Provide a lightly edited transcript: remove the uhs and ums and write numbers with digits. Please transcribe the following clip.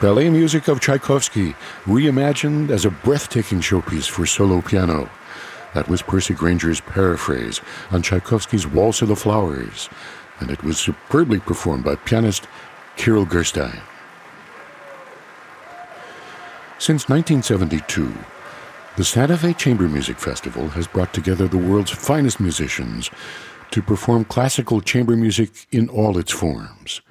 Ballet music of Tchaikovsky, reimagined as a breathtaking showpiece for solo piano. That was Percy Granger's paraphrase on Tchaikovsky's Waltz of the Flowers, and it was superbly performed by pianist Kirill Gerstein. Since 1972, the Santa Fe Chamber Music Festival has brought together the world's finest musicians to perform classical chamber music in all its forms.